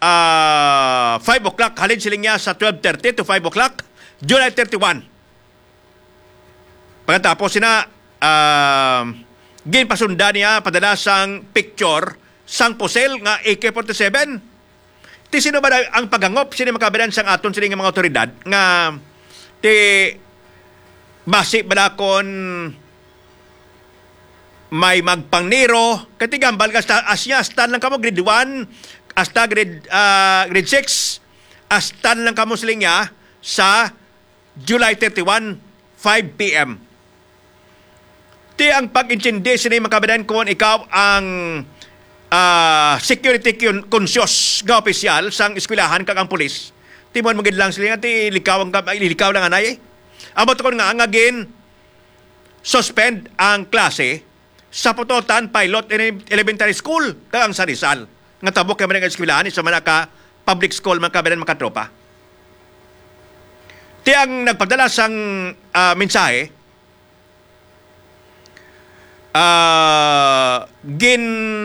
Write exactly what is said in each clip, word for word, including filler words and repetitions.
uh, five o'clock, halin siling niya sa twelve thirty to five o'clock, July thirty-one. Pagkatapos sina, uh, ginpasundan niya padalasang picture sang pusel nga A K forty-seven. Ti sino ba ang pagangop, sino makabadan sang aton sila nga mga otoridad nga ti basi bala kon may magpangniro katigambal hasta asya stan lang kamo grade one hasta grade uh, grade six astan lang kamo sila niya sa July thirty-one five p m Ti ang pag-intindi sini makabadan kung ikaw ang uh, security conscious nga opisyal sang eskwelahan kag ang pulis. Ti mo magid lang sila nga ti likaw ang likaw lang anay. Amo to nga ang agin suspend ang klase sa Putotan Pilot Elementary School kag ang sa Rizal. Nga tabok kay man ang eskwelahan sa manaka public school man kabadan makatropa. Ti ang nagpadala sang uh, mensahe uh, gin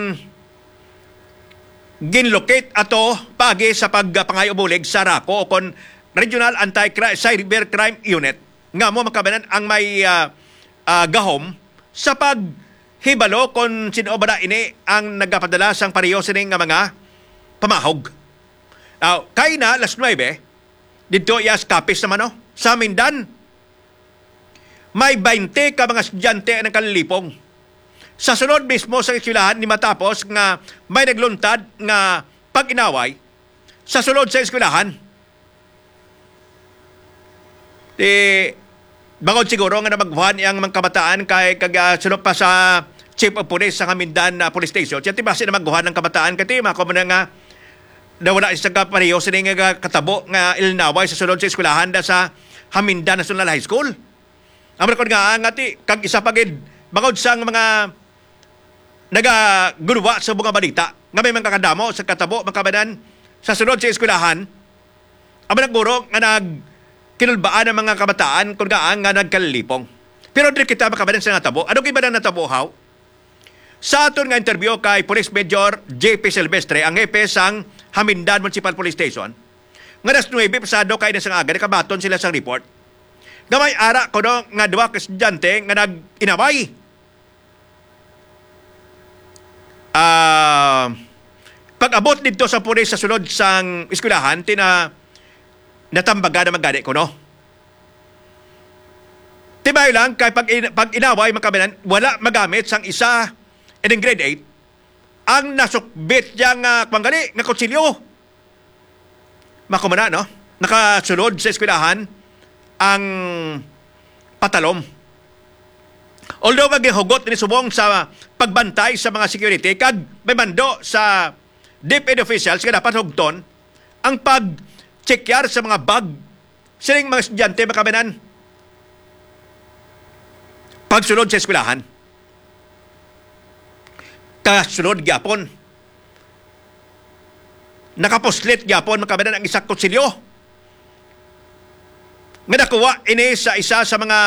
ginlocate ato pagi sa pagpangayobulig sa RACO o kon Regional Anti-Cyber Crime Unit nga mo makabanan ang may uh, uh, gahom sa paghibalo kon sino ba ini ang nagapadala sang pareho sining nga mga pamahog. Now, kay na las nueve dito yas kapis naman no sa Mindan may twenty ka mga estudyante ang kalilipong. Sa sunod mismo sa eskwelahan ni matapos nga may nagluntad nga pag-inaway sa sulod sa eskwelahan. Di bangod siguro nga namagbuhan ang mga kabataan kay kag sunod pa sa Chief of Police sa Mindan uh, Police Station. Siya tibasi na magbuhan ng kabataan kati mako man nga nawala isa ka pareho sa nga katabo nga ilinaway sa sulod sa eskwelahan da sa Hamindan National High School. Amra ko nga nga ti kag isa pagid bangod sang mga nagaguruwa sa mga balita nga may mga kakadamo sa katabo makabanan sa sunod sa eskwelahan ang naguro nga nag kinulbaan ng mga kabataan kung gaan nga nagkalipong. Pero di kita makabanan sa natabo. Ano kiba na natabo, how? Sa aton nga interview kay Police Major J P Silvestre, ang hepe sang Hamindan Municipal Police Station, nga nas nuwebe pasado kay na sang aga, nakabaton sila sang report. Gamay ara ko no, nga duwa ka estudyante nga nag-inaway. Uh, pag-abot dito sa pulis sa sunod sang eskwelahan, tina natambaga na magani ko, no? Tibay lang, kay pag, in, pag inaway makabinan, wala magamit sang isa in grade eight, ang nasukbit niyang uh, kwanggani, nga kutsilyo. Makumana, no? Nakasunod sa eskwelahan ang patalom. Although maghihugot ni subong sa pagbantay sa mga security, kag may mando sa DepEd officials nga dapat hugton ang pag-chekyar sa mga bag sining mga estudyante makabinan pagsunod sa eskwelahan. Kasunod gyapon. Nakaposlit gyapon makabinan ang isang kutsilyo. Nga nakuha ini sa isa sa mga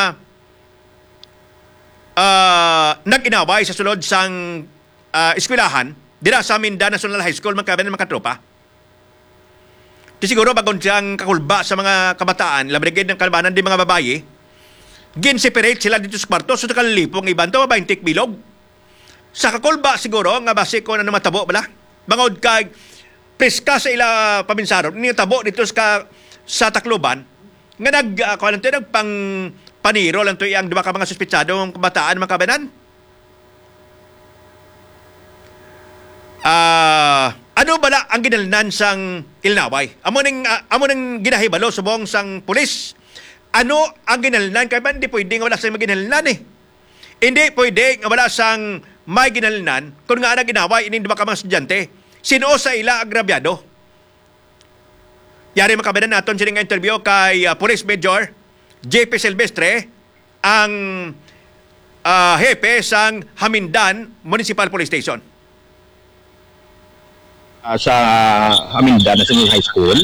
uh, nag-inaway sa sulod sang uh, eskwelahan dira sa Mindan National High School makabinan makatropa. Di siguro bagon siyang kakulba sa mga kabataan, labrigid ng kalbanan di mga babae, gin-separate sila dito sa kwarto, so nakalipong iban to, baintik bilog. Sa kakulba siguro, nga base ko na namatabo bala, bangod kag preska sa ila paminsaron, ni tabo dito sa, sa Tacloban, nga nag, uh, kung anong tinag, pang paniro lang to iyang di ba ka mga suspitsadong kabataan mga kabanan? Ah... Uh, Ano bala ang ginalnan sang Ilnaway? Amo ning uh, amo ning ginahibalo subong sang pulis. Ano ang ginalnan kay ba hindi pwede nga wala sang maginalnan eh. Hindi pwede nga wala sang may ginalnan kung nga ana ginaway ining duha ka mga estudyante. Sino sa ila agrabyado? Yari makabanan naton sining interview kay uh, Police Major J P Silvestre, ang uh, hepe sang Hamindan Municipal Police Station. Uh, sa Hamindan National High School?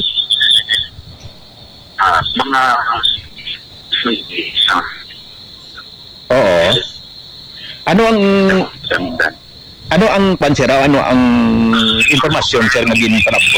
Uh, mga sa Oo. Ano ang ano ang pansira, ano ang impormasyon sir nga ginpanabot